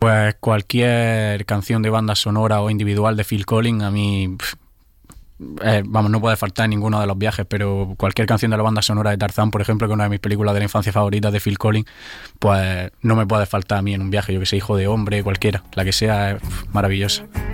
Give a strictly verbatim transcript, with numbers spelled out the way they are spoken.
Pues cualquier canción de banda sonora o individual de Phil Collins, a mí, pff, eh, vamos, no puede faltar en ninguno de los viajes, pero cualquier canción de la banda sonora de Tarzán, por ejemplo, que es una de mis películas de la infancia favoritas de Phil Collins, pues no me puede faltar a mí en un viaje, yo que sé, Hijo de Hombre, cualquiera, la que sea, es pff, maravillosa.